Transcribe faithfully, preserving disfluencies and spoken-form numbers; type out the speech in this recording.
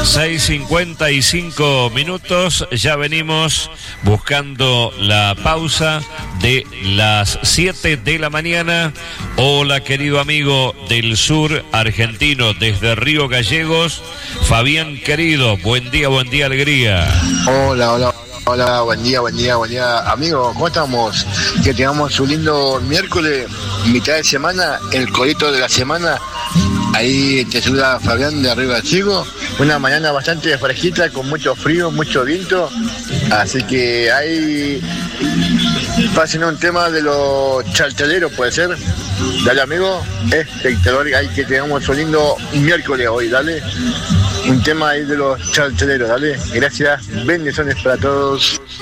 seis cincuenta y cinco minutos, ya venimos buscando la pausa de las siete de la mañana. Hola, querido amigo del sur argentino, desde Río Gallegos, Fabián querido, buen día, buen día, alegría. Hola, hola. Hola, buen día, buen día, buen día, amigos, ¿cómo estamos? Que tengamos un lindo miércoles, mitad de semana, el colito de la semana. Ahí te saluda Fabián de Arriba del Chico. Una mañana bastante fresquita, con mucho frío, mucho viento. Así que ahí pasen un tema de los charteleros, puede ser. Dale, amigo, espectador, ahí que tengamos un lindo miércoles hoy, dale. Un tema ahí de los charteleros, dale. Gracias, bendiciones para todos.